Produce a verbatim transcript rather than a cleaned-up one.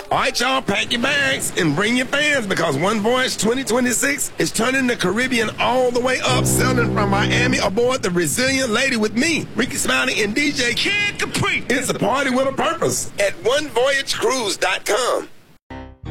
All right, y'all, pack your bags and bring your fans because One Voyage twenty twenty-six is turning the Caribbean all the way up, sailing from Miami aboard the Resilient Lady with me, Ricky Smiley, and D J Kid Capri. It's a party with a purpose at one voyage cruise dot com.